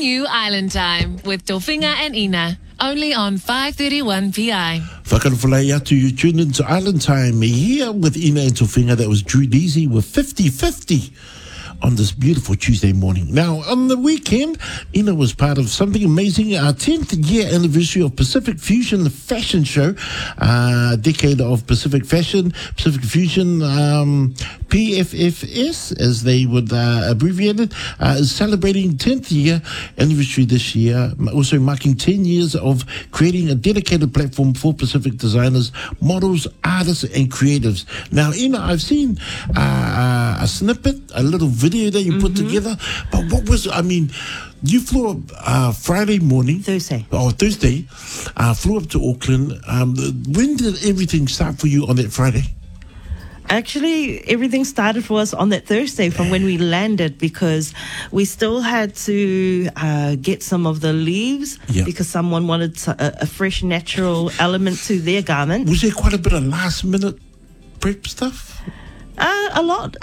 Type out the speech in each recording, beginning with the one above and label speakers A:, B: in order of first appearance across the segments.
A: new Island Time with Tofinga and Ina. Only on 531 PI.
B: Whakarawhalai atu, you tuned into Island Time here with Ina and Tofinga. That was Drew Deasy with 50-50 on this beautiful Tuesday morning. Now, on the weekend, Ina was part of something amazing, our 10th year anniversary of Pacific Fusion Fashion Show, decade of Pacific Fashion, Pacific Fusion, PFFS, as they would abbreviate it, is celebrating 10th year anniversary this year, also marking 10 years of creating a dedicated platform for Pacific designers, models, artists, and creatives. Now, Ina, I've seen a snippet, a little video that you put together, but what was, you flew up Friday morning.
C: Thursday.
B: Flew up to Auckland. When did everything start for you on that Friday?
C: Actually, everything started for us on that Thursday from when we landed, because we still had to get some of the leaves because someone wanted a fresh, natural element to their garment.
B: Was there quite a bit of last minute prep stuff?
C: A lot.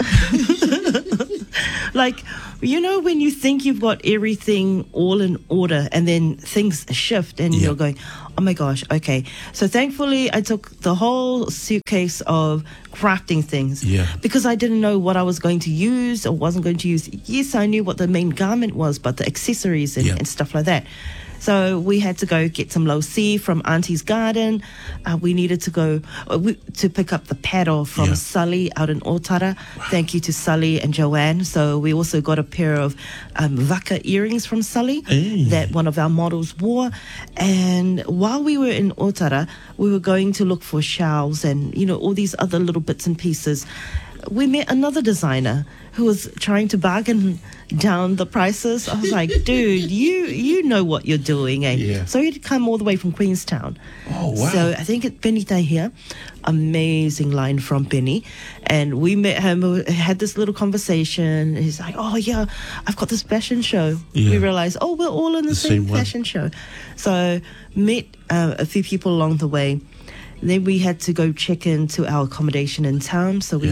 C: Like, when you think you've got everything all in order and then things shift and you're going, oh my gosh, okay. So thankfully I took the whole suitcase of crafting things because I didn't know what I was going to use or wasn't going to use. Yes, I knew what the main garment was, but the accessories and stuff like that. So we had to go get some low-C from Auntie's Garden. We needed to go to pick up the paddle from Sully out in Otara. Wow. Thank you to Sully and Joanne. So we also got a pair of Vaka earrings from Sully that one of our models wore. And while we were in Otara, we were going to look for shawls and, all these other little bits and pieces. We met another designer who was trying to bargain down the prices. I was like, dude, you know what you're doing, eh? Yeah. So he'd come all the way from Queenstown. Oh, wow. So I think at Benny here, amazing line from Benny. And we met him, we had this little conversation. He's like, oh, yeah, I've got this fashion show. Yeah. We realized, we're all in the same fashion show. So met a few people along the way. Then we had to go check into our accommodation in town. So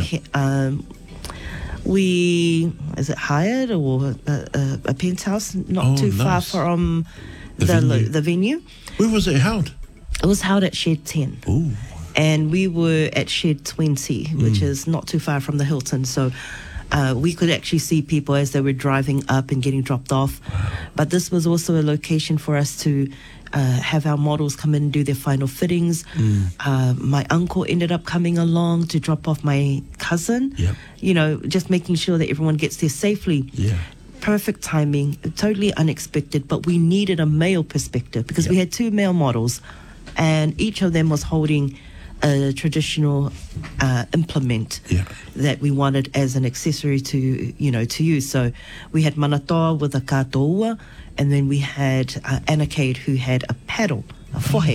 C: we is it hired or a penthouse not too far from the venue.
B: Where was it held?
C: It was held at Shed 10.
B: Ooh.
C: And we were at Shed 20, which is not too far from the Hilton. So we could actually see people as they were driving up and getting dropped off. Wow. But this was also a location for us to have our models come in and do their final fittings. My uncle ended up coming along to drop off my cousin. Just making sure that everyone gets there safely. Perfect timing, totally unexpected, but we needed a male perspective because we had two male models and each of them was holding a traditional implement that we wanted as an accessory to use. So we had Manatoa with a katoa, and then we had Anna Cade, who had a paddle, a fohe.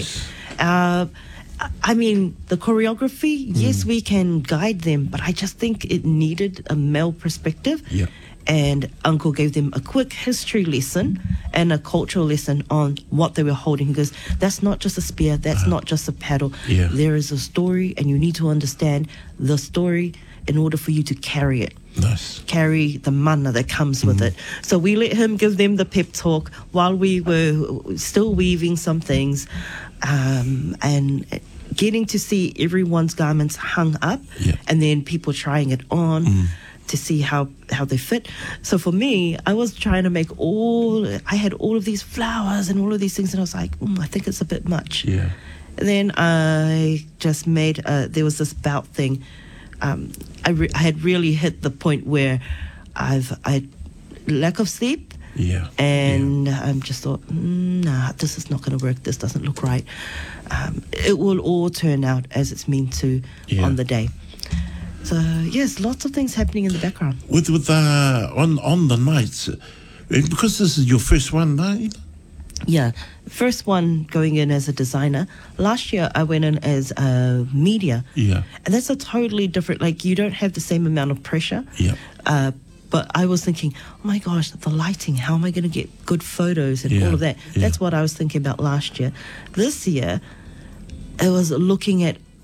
C: The choreography, yes, we can guide them, but I just think it needed a male perspective. And Uncle gave them a quick history lesson and a cultural lesson on what they were holding. He goes, that's not just a spear, that's not just a paddle. There is a story, and you need to understand the story in order for you to carry it.
B: Nice.
C: Carry the mana that comes with it. So we let him give them the pep talk while we were still weaving some things and getting to see everyone's garments hung up and then people trying it on to see how they fit. So for me, I was trying to I had all of these flowers and all of these things, and I was like, I think it's a bit much. And then I just made, there was this belt thing. I had really hit the point where I had lack of sleep. And I just thought, nah, this is not going to work. This doesn't look right. It will all turn out as it's meant to on the day. So yes, lots of things happening in the background.
B: With on the nights, because this is your first one, right?
C: Yeah, first one going in as a designer. Last year I went in as a media. And that's a totally different, you don't have the same amount of pressure. But I was thinking, oh my gosh, the lighting, how am I going to get good photos and all of that? That's what I was thinking about last year. This year, I was looking at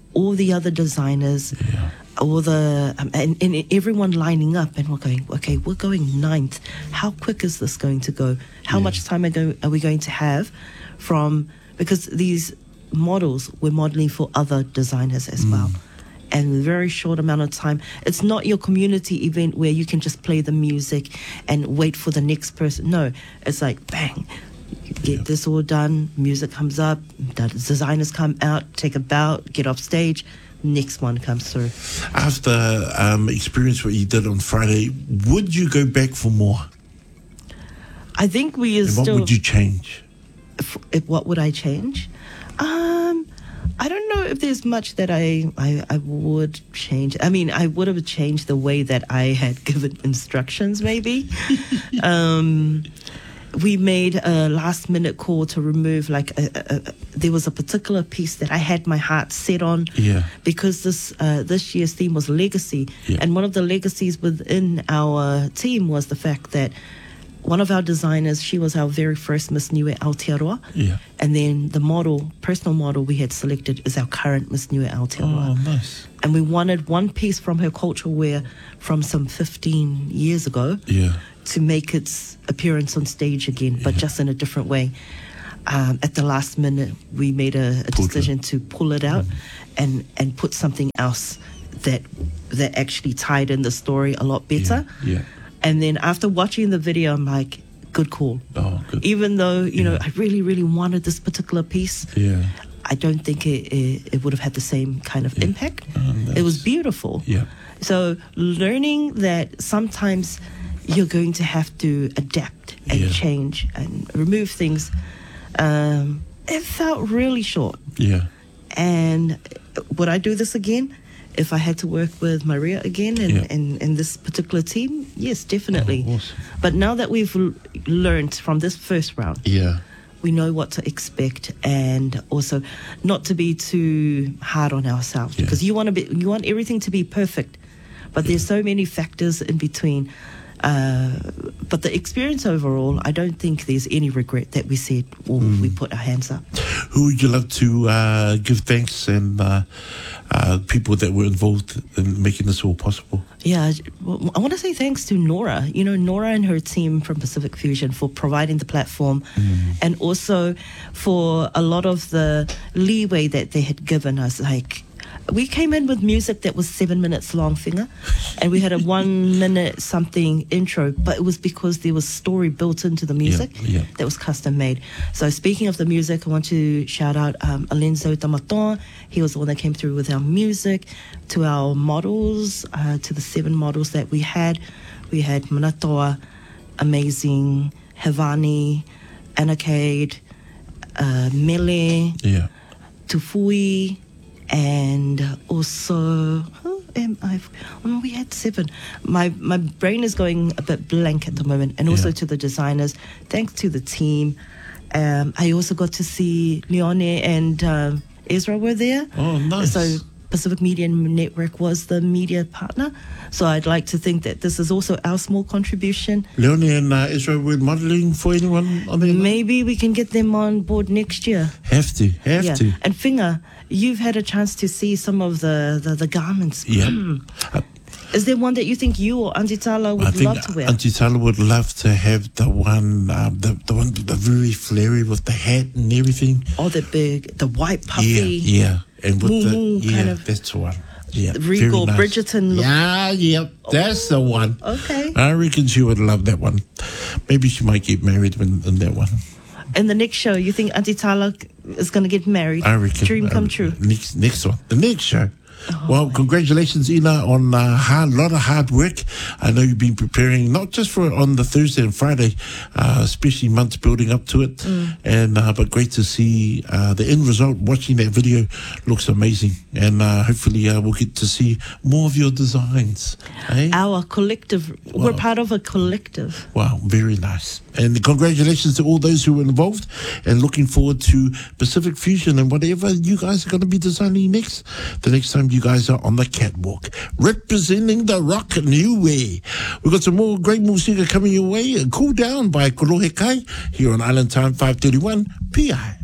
C: all the other designers, all the and everyone lining up, and we're going, okay, we're going 9th. How quick is this going to go? How much time are we going to have because these models we're modeling for other designers as well. And a very short amount of time. It's not your community event where you can just play the music and wait for the next person. No, it's like, bang, you get this all done, music comes up, the designers come out, take a bow, get off stage, next one comes through.
B: After experience what you did on Friday, would you go back for more?
C: I think we are
B: and
C: still...
B: what would you change?
C: What would I change? I don't know if there's much that I would change. I mean, I would have changed the way that I had given instructions, maybe. We made a last-minute call to remove, there was a particular piece that I had my heart set on.
B: Yeah.
C: Because this year's theme was legacy.
B: Yeah.
C: And one of the legacies within our team was the fact that one of our designers, she was our very first Miss Niue Aotearoa.
B: Yeah.
C: And then the personal model we had selected is our current Miss Niue Aotearoa.
B: Oh, nice.
C: And we wanted one piece from her cultural wear from some 15 years ago to make its appearance on stage again, but just in a different way. At the last minute, we made a decision to pull it out and put something else that actually tied in the story a lot better.
B: Yeah.
C: And then after watching the video, I'm like, good call.
B: Oh, good.
C: Even though, you know, I really, really wanted this particular piece, I don't think it would have had the same kind of impact. It was beautiful.
B: Yeah.
C: So learning that sometimes you're going to have to adapt and change and remove things, it felt really short.
B: Yeah.
C: And would I do this again? If I had to work with Maria again in this particular team, yes, definitely.
B: Oh, awesome.
C: But now that we've learned from this first round, we know what to expect, and also not to be too hard on ourselves because you want everything to be perfect, but there's so many factors in between. But the experience overall, I don't think there's any regret that we said, we put our hands up.
B: Who would you love to give thanks and people that were involved in making this all possible?
C: Yeah, I want to say thanks to Nora. You know, Nora and her team from Pacific Fusion for providing the platform and also for a lot of the leeway that they had given us. Like, we came in with music that was 7 minutes long, Finger, and we had a 1 minute something intro, but it was because there was story built into the music that was custom made. So speaking of the music, I want to shout out Alenzo Tamaton. He was the one that came through with our music, to our models, to the 7 models that we had. We had Manatoa, Amazing, Havani, Anarcade, Mele, Tufui, and also, who am I? We had 7. My brain is going a bit blank at the moment. And also to the designers, thanks to the team. I also got to see Leone and Ezra were there.
B: Oh, nice.
C: So Pacific Media Network was the media partner. So I'd like to think that this is also our small contribution.
B: Leone and Ezra were modelling for anyone on there?
C: Maybe we can get them on board next year.
B: Have to.
C: And Finger, you've had a chance to see some of the garments. Is there one that you think you or Auntie Tala would love to wear?
B: Auntie Tala would love to have the one, the very flary with the hat and everything.
C: Oh, the white puffy.
B: And with
C: kind of
B: that's the one. Yeah,
C: regal
B: nice.
C: Bridgerton look.
B: That's the one.
C: Okay.
B: I reckon she would love that one. Maybe she might get married in that one.
C: In the next show, you think Auntie Tala is going to get married?
B: I reckon.
C: Dream come true.
B: Next one. The next show. Well, congratulations, Ina, on a lot of hard work. I know you've been preparing not just for on the Thursday and Friday, especially months building up to it. And but great to see the end result. Watching that video looks amazing, and hopefully we'll get to see more of your designs.
C: Our collective.
B: Wow.
C: We're part of a collective.
B: Wow, very nice. And congratulations to all those who were involved, and looking forward to Pacific Fusion and whatever you guys are going to be designing next. The next time you guys are on the catwalk, representing the rock new way. We've got some more great music coming your way. Cool Down by Kolohe Kai here on Island Time 531 PI.